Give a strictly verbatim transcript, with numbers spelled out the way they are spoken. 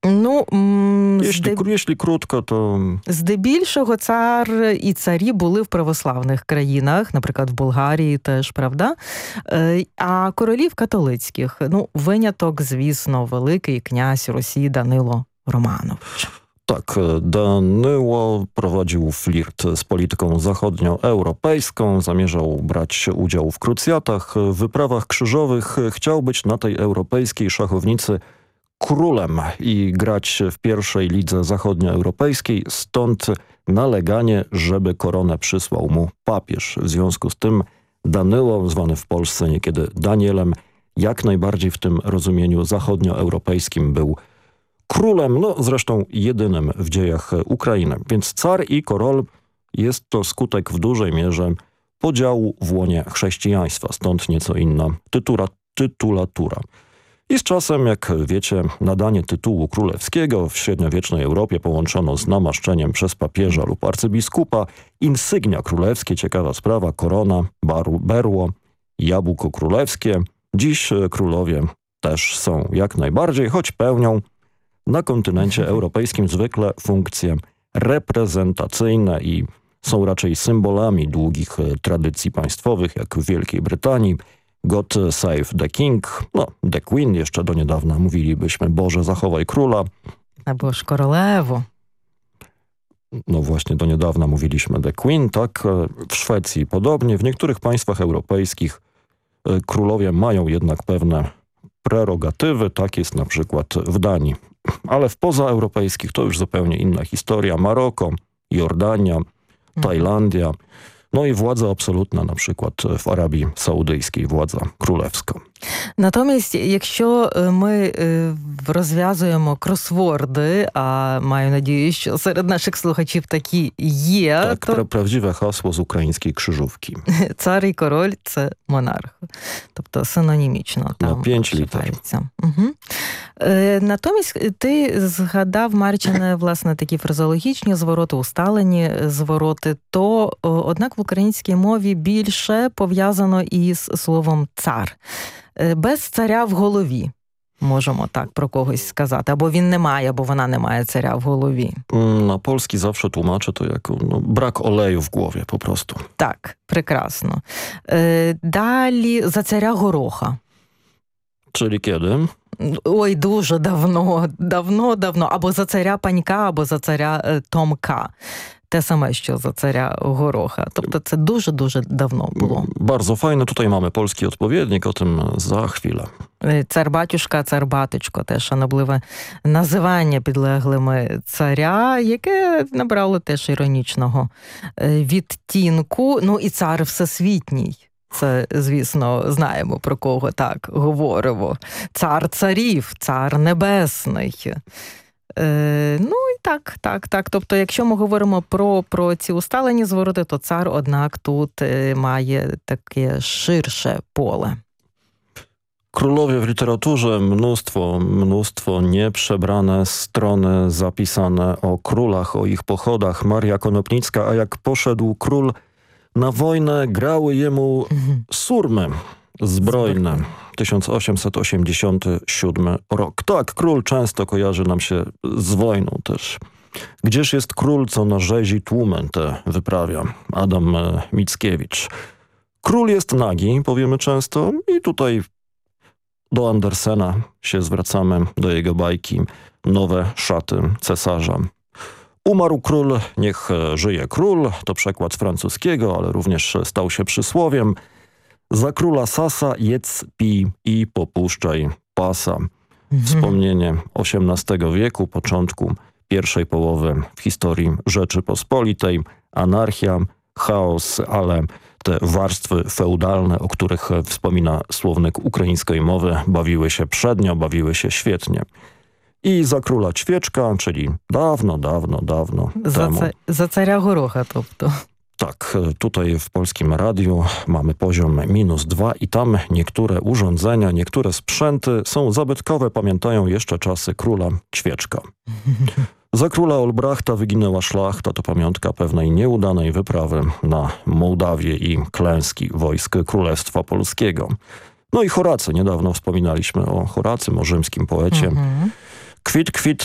Ну, м, Jeśli, здеб... jeśli krótko, to здебільшого цар і царі були в православних країнах, наприклад, в Болгарії теж, правда? Е, А королів католицьких, ну, виняток, звісно, великий князь Росії Данило Романович. tak, Danyło prowadził flirt z polityką zachodnioeuropejską, zamierzał brać udział w krucjatach, wyprawach krzyżowych, chciał być na tej europejskiej szachownicy królem i grać w pierwszej lidze zachodnioeuropejskiej, stąd naleganie, żeby koronę przysłał mu papież. W związku z tym Danyło, zwany w Polsce niekiedy Danielem, jak najbardziej w tym rozumieniu zachodnioeuropejskim był królem, no zresztą jedynym w dziejach Ukrainy. Więc car i korol jest to skutek w dużej mierze podziału w łonie chrześcijaństwa, stąd nieco inna tytura, tytulatura. I z czasem, jak wiecie, nadanie tytułu królewskiego w średniowiecznej Europie połączono z namaszczeniem przez papieża lub arcybiskupa. Insygnia królewskie, ciekawa sprawa, korona, baru, berło, jabłko królewskie. Dziś królowie też są jak najbardziej, choć pełnią na kontynencie europejskim zwykle funkcje reprezentacyjne i są raczej symbolami długich tradycji państwowych, jak w Wielkiej Brytanii. God save the king, no the queen, jeszcze do niedawna mówilibyśmy Boże zachowaj króla. Albo ж королеву. No właśnie do niedawna mówiliśmy the queen, tak. W Szwecji podobnie, w niektórych państwach europejskich królowie mają jednak pewne prerogatywy, tak jest na przykład w Danii. Ale w pozaeuropejskich to już zupełnie inna historia. Maroko, Jordania, Tajlandia, no i władza absolutna на przykład в Араbii Саудійській, władza królewska. Натомість, якщо ми розв'язуємо кросворди, а маю надію, що серед наших слухачів такі є, Так, то... prawdziwe hasło z ukraińskiej krzyżówki. Цар і король – це монарх. Тобто синонімічно там. На п'ять літер. Угу. Е, натомість ти згадав, Марчине, власне, такі фразеологічні звороти, усталені звороти, то, однак, в українській мові більше пов'язано із словом «цар». Без царя в голові, можемо так про когось сказати. Або він не має, або вона не має царя в голові. Na polski zawsze tłumaczę to jako no, brak oleju w głowie po prostu. Так, прекрасно. Далі за царя Гороха. Czyli kiedy? Ой, дуже давно, давно-давно. Або за царя Панька, або за царя Томка. Те саме, що за царя Гороха. Тобто це дуже-дуже давно було. Bardzo fajne. Tutaj mamy polski odpowiednik, o tym za chwilę. Цар-батюшка, цар-батечко – теж шанобливе називання підлеглими царя, яке набрало теж іронічного відтінку. Ну і цар всесвітній. Це, звісно, знаємо, про кого так говоримо. Цар царів, цар небесний. Е, ну і так, так, так. Тобто, якщо ми говоримо про, про ці усталені звороти, то цар, однак, тут е, має таке ширше поле. Królowie w literaturze, mnóstwo, mnóstwo nieprzebrane strony zapisane o królach, o ich pochodach. Maria Konopnicka, a jak poszedł król na wojnę, grały jemu surmy zbrojne. tysiąc osiemset osiemdziesiąty siódmy rok. Tak, król często kojarzy nam się z wojną też. Gdzież jest król, co na rzezi tłumy te wyprawia? Adam Mickiewicz. Król jest nagi, powiemy często, i tutaj do Andersena się zwracamy, do jego bajki Nowe szaty cesarza. Umarł król, niech żyje król, to przekład z francuskiego, ale również stał się przysłowiem. Za króla Sasa jedz, pij i popuszczaj pasa. Wspomnienie osiemnastego wieku, początku pierwszej połowy w historii Rzeczypospolitej. Anarchia, chaos, ale te warstwy feudalne, o których wspomina słownik ukraińskiej mowy, bawiły się przednio, bawiły się świetnie. I za króla Ćwieczka, czyli dawno, dawno, dawno za temu. Ca- za царя Гороха, тобто. Tak, tutaj w Polskim Radiu mamy poziom minus dwa i tam niektóre urządzenia, niektóre sprzęty są zabytkowe, pamiętają jeszcze czasy króla Ćwieczka. Za króla Olbrachta wyginęła szlachta, to pamiątka pewnej nieudanej wyprawy na Mołdawię i klęski wojsk Królestwa Polskiego. No i Horacy, niedawno wspominaliśmy o Horacym, o rzymskim poecie. Mhm. Kwit, kwit